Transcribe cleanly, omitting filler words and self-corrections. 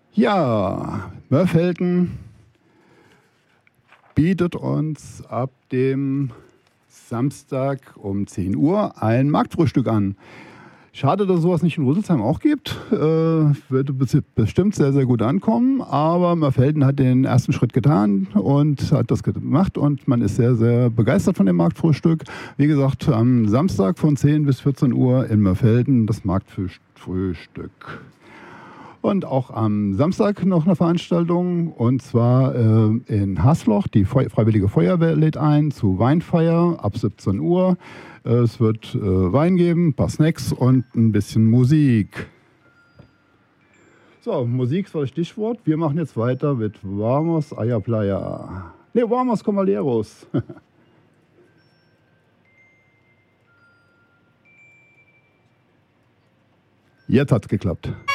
Ja, Mörfelden bietet uns ab dem Samstag um 10 Uhr ein Marktfrühstück an. Schade, dass es sowas nicht in Rüsselsheim auch gibt. Würde bestimmt sehr, sehr gut ankommen. Aber Mörfelden hat den ersten Schritt getan und hat das gemacht. Und man ist sehr, sehr begeistert von dem Marktfrühstück. Wie gesagt, am Samstag von 10 bis 14 Uhr in Mörfelden das Marktfrühstück. Und auch am Samstag noch eine Veranstaltung, und zwar in Hasloch. Die Freiwillige Feuerwehr lädt ein zu Weinfeier ab 17 Uhr. Es wird Wein geben, ein paar Snacks und ein bisschen Musik. So, Musik war das Stichwort. Wir machen jetzt weiter mit Vamos a la Playa. Ne, Vamos Caballeros. Jetzt hat's geklappt.